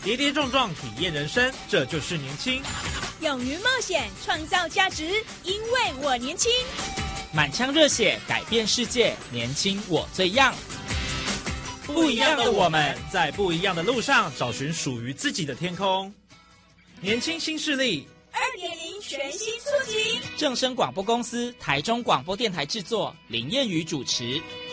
跌跌撞撞体验人生，这就是年轻。 勇于冒险，创造价值，因为我年轻。 满腔热血，改变世界，年轻我最样。 不一样的我们，在不一样的路上找寻属于自己的天空。年轻新势力 2.0全新出击。 正声广播公司台中广播电台制作，林燕瑜主持。